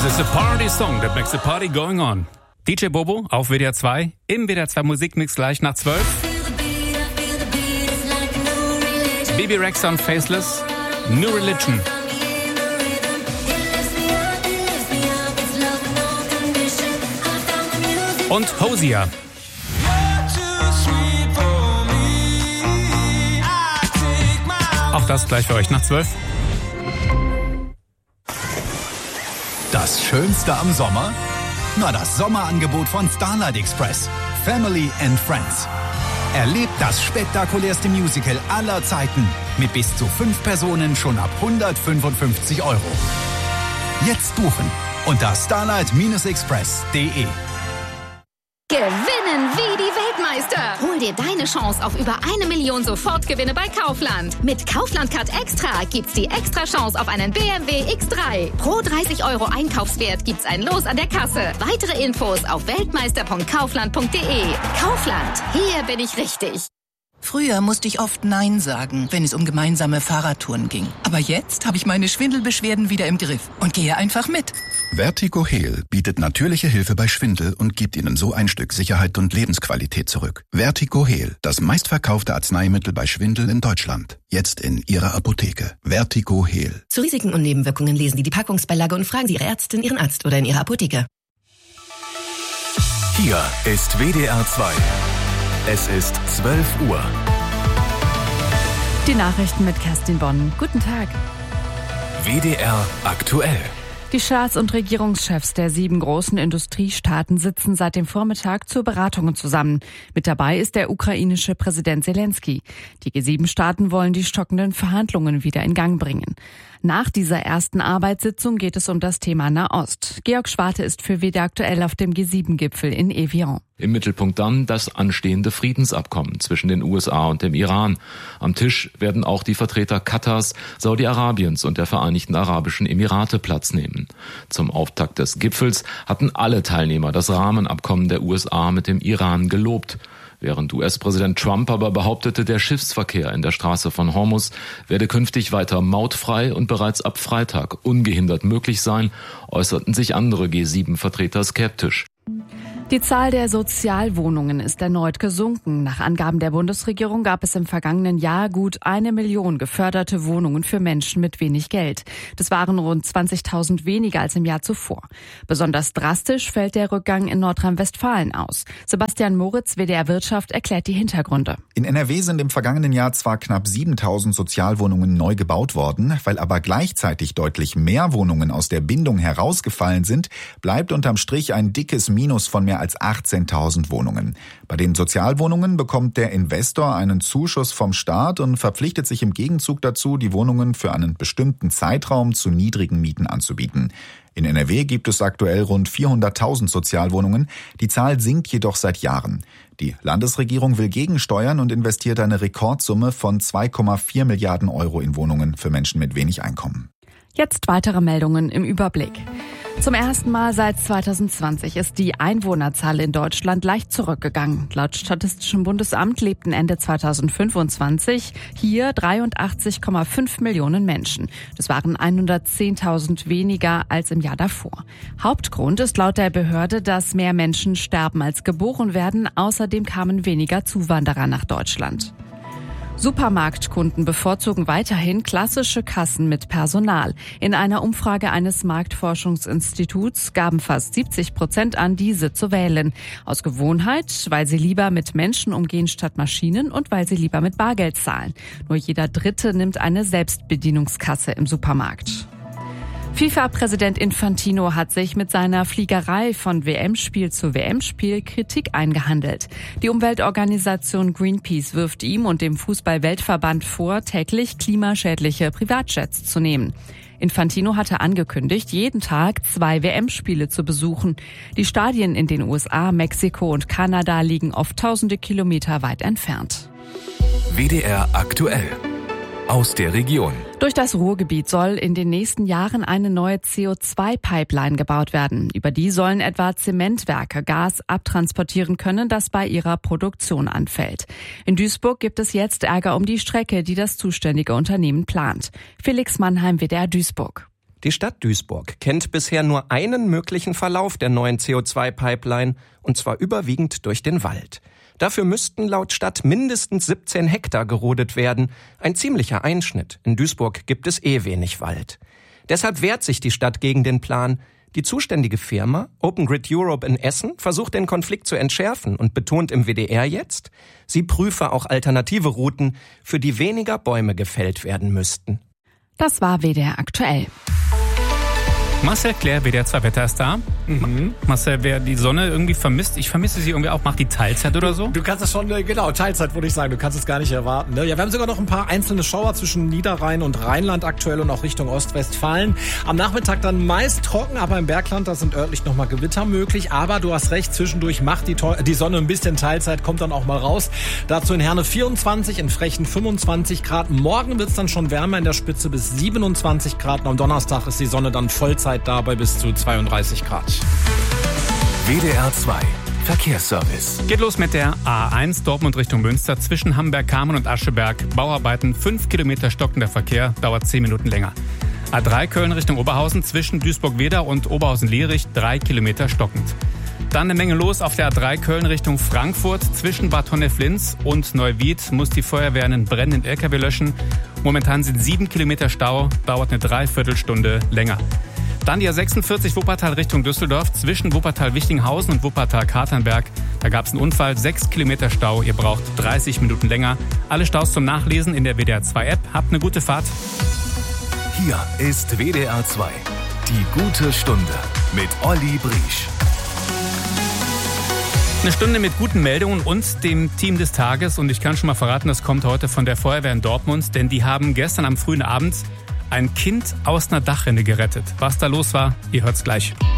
is a party song that makes the party going on. DJ Bobo auf WDR 2, im WDR 2 Musikmix gleich nach 12. Bibi Rexa und Faceless, New Religion. Und Hosier. Auch das gleich für euch nach 12. Das Schönste am Sommer? Na, das Sommerangebot von Starlight Express. Family and Friends. Erlebt das spektakulärste Musical aller Zeiten mit bis zu 5 Personen schon ab 155 €. Jetzt buchen unter starlight-express.de. Gewinnen wie die Weltmeister. Hol dir deine Chance auf über 1 Million Sofortgewinne bei Kaufland. Mit Kaufland Card Extra gibt's die extra Chance auf einen BMW X3. Pro 30 € Einkaufswert gibt's ein Los an der Kasse. Weitere Infos auf weltmeister.kaufland.de. Kaufland, hier bin ich richtig. Früher musste ich oft Nein sagen, wenn es um gemeinsame Fahrradtouren ging. Aber jetzt habe ich meine Schwindelbeschwerden wieder im Griff und gehe einfach mit. Vertigo Heal bietet natürliche Hilfe bei Schwindel und gibt Ihnen so ein Stück Sicherheit und Lebensqualität zurück. Vertigo Heal, das meistverkaufte Arzneimittel bei Schwindel in Deutschland. Jetzt in Ihrer Apotheke. Vertigo Heal. Zu Risiken und Nebenwirkungen lesen Sie die Packungsbeilage und fragen Sie Ihre Ärztin, Ihren Arzt oder in Ihrer Apotheke. Hier ist WDR 2. Es ist 12 Uhr. Die Nachrichten mit Kerstin Bonn. Guten Tag. WDR aktuell. Die Staats- und Regierungschefs der 7 großen Industriestaaten sitzen seit dem Vormittag zu Beratungen zusammen. Mit dabei ist der ukrainische Präsident Zelensky. Die G7-Staaten wollen die stockenden Verhandlungen wieder in Gang bringen. Nach dieser ersten Arbeitssitzung geht es um das Thema Nahost. Georg Schwarte ist für WDR aktuell auf dem G7-Gipfel in Evian. Im Mittelpunkt dann das anstehende Friedensabkommen zwischen den USA und dem Iran. Am Tisch werden auch die Vertreter Katars, Saudi-Arabiens und der Vereinigten Arabischen Emirate Platz nehmen. Zum Auftakt des Gipfels hatten alle Teilnehmer das Rahmenabkommen der USA mit dem Iran gelobt. Während US-Präsident Trump aber behauptete, der Schiffsverkehr in der Straße von Hormuz werde künftig weiter mautfrei und bereits ab Freitag ungehindert möglich sein, äußerten sich andere G7-Vertreter skeptisch. Die Zahl der Sozialwohnungen ist erneut gesunken. Nach Angaben der Bundesregierung gab es im vergangenen Jahr gut 1 Million geförderte Wohnungen für Menschen mit wenig Geld. Das waren rund 20.000 weniger als im Jahr zuvor. Besonders drastisch fällt der Rückgang in Nordrhein-Westfalen aus. Sebastian Moritz, WDR Wirtschaft, erklärt die Hintergründe. In NRW sind im vergangenen Jahr zwar knapp 7.000 Sozialwohnungen neu gebaut worden, weil aber gleichzeitig deutlich mehr Wohnungen aus der Bindung herausgefallen sind, bleibt unterm Strich ein dickes Minus von mehr als 18.000 Wohnungen. Bei den Sozialwohnungen bekommt der Investor einen Zuschuss vom Staat und verpflichtet sich im Gegenzug dazu, die Wohnungen für einen bestimmten Zeitraum zu niedrigen Mieten anzubieten. In NRW gibt es aktuell rund 400.000 Sozialwohnungen. Die Zahl sinkt jedoch seit Jahren. Die Landesregierung will gegensteuern und investiert eine Rekordsumme von 2,4 Milliarden € in Wohnungen für Menschen mit wenig Einkommen. Jetzt weitere Meldungen im Überblick. Zum ersten Mal seit 2020 ist die Einwohnerzahl in Deutschland leicht zurückgegangen. Laut Statistischem Bundesamt lebten Ende 2025 hier 83,5 Millionen Menschen. Das waren 110.000 weniger als im Jahr davor. Hauptgrund ist laut der Behörde, dass mehr Menschen sterben als geboren werden. Außerdem kamen weniger Zuwanderer nach Deutschland. Supermarktkunden bevorzugen weiterhin klassische Kassen mit Personal. In einer Umfrage eines Marktforschungsinstituts gaben fast 70% an, diese zu wählen. Aus Gewohnheit, weil sie lieber mit Menschen umgehen statt Maschinen und weil sie lieber mit Bargeld zahlen. Nur jeder Dritte nimmt eine Selbstbedienungskasse im Supermarkt. FIFA-Präsident Infantino hat sich mit seiner Fliegerei von WM-Spiel zu WM-Spiel Kritik eingehandelt. Die Umweltorganisation Greenpeace wirft ihm und dem Fußball-Weltverband vor, täglich klimaschädliche Privatjets zu nehmen. Infantino hatte angekündigt, jeden Tag 2 WM-Spiele zu besuchen. Die Stadien in den USA, Mexiko und Kanada liegen oft tausende Kilometer weit entfernt. WDR aktuell. Aus der Region. Durch das Ruhrgebiet soll in den nächsten Jahren eine neue CO2-Pipeline gebaut werden. Über die sollen etwa Zementwerke Gas abtransportieren können, das bei ihrer Produktion anfällt. In Duisburg gibt es jetzt Ärger um die Strecke, die das zuständige Unternehmen plant. Felix Mannheim, WDR Duisburg. Die Stadt Duisburg kennt bisher nur einen möglichen Verlauf der neuen CO2-Pipeline, und zwar überwiegend durch den Wald. Dafür müssten laut Stadt mindestens 17 Hektar gerodet werden. Ein ziemlicher Einschnitt. In Duisburg gibt es wenig Wald. Deshalb wehrt sich die Stadt gegen den Plan. Die zuständige Firma, Open Grid Europe in Essen, versucht den Konflikt zu entschärfen und betont im WDR jetzt, sie prüfe auch alternative Routen, für die weniger Bäume gefällt werden müssten. Das war WDR aktuell. Marcel Claire, WDR 2 Wetter ist da. Marcel, wer die Sonne irgendwie vermisst, ich vermisse sie irgendwie auch, macht die Teilzeit oder so? Du kannst es schon, genau, Teilzeit würde ich sagen, du kannst es gar nicht erwarten. Ne? Ja, wir haben sogar noch ein paar einzelne Schauer zwischen Niederrhein und Rheinland aktuell und auch Richtung Ostwestfalen. Am Nachmittag dann meist trocken, aber im Bergland, da sind örtlich nochmal Gewitter möglich. Aber du hast recht, zwischendurch macht die Sonne ein bisschen Teilzeit, kommt dann auch mal raus. Dazu in Herne 24, in Frechen 25 Grad. Morgen wird es dann schon wärmer in der Spitze bis 27 Grad. Und am Donnerstag ist die Sonne dann Vollzeit dabei bis zu 32 Grad. WDR 2 Verkehrsservice. Geht los mit der A1 Dortmund Richtung Münster zwischen Hamberg-Kamen und Ascheberg. Bauarbeiten, 5 Kilometer stockender Verkehr, dauert 10 Minuten länger. A3 Köln Richtung Oberhausen zwischen Duisburg-Wedau und Oberhausen-Lierich, 3 Kilometer stockend. Dann eine Menge los auf der A3 Köln Richtung Frankfurt. Zwischen Bad Honnef-Linz und Neuwied muss die Feuerwehr einen brennenden LKW löschen. Momentan sind 7 Kilometer Stau, dauert eine Dreiviertelstunde länger. Dann die A46 Wuppertal Richtung Düsseldorf zwischen Wuppertal-Wichtinghausen und Wuppertal-Katernberg. Da gab es einen Unfall, 6 Kilometer Stau, ihr braucht 30 Minuten länger. Alle Staus zum Nachlesen in der WDR 2 App. Habt eine gute Fahrt. Hier ist WDR 2, die gute Stunde mit Olli Briesch. Eine Stunde mit guten Meldungen und dem Team des Tages. Und ich kann schon mal verraten, das kommt heute von der Feuerwehr in Dortmund. Denn die haben gestern am frühen Abend ein Kind aus einer Dachrinne gerettet. Was da los war, ihr hört's gleich.